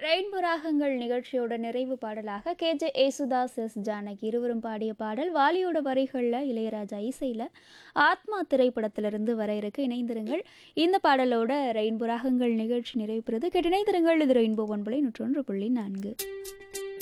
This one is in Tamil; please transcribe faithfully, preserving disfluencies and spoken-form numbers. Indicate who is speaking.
Speaker 1: ரெயின்போ ராகங்கள் நிகழ்ச்சியோட நிறைவு பாடலாக கேஜே ஏசுதாஸ் எஸ் ஜானகி இருவரும் பாடிய பாடல் வாலியோட வரிகளில் இளையராஜா இசையில் ஆத்மா திரைப்படத்திலிருந்து வர இருக்கு. இணைந்திருங்கள். இந்த பாடலோட ரெயின்போ ராகங்கள் நிகழ்ச்சி நிறைவு பெறுது. கேட்டு இணைந்திருங்கள். இது ரெயின்போ ஒன்பலை நூற்றொன்று புள்ளி நான்கு.